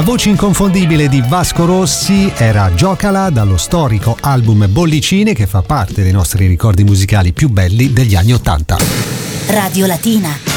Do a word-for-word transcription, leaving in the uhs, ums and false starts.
voce inconfondibile di Vasco Rossi era Giocala, dallo storico album Bollicine, che fa parte dei nostri ricordi musicali più belli degli anni Ottanta. Radio Latina.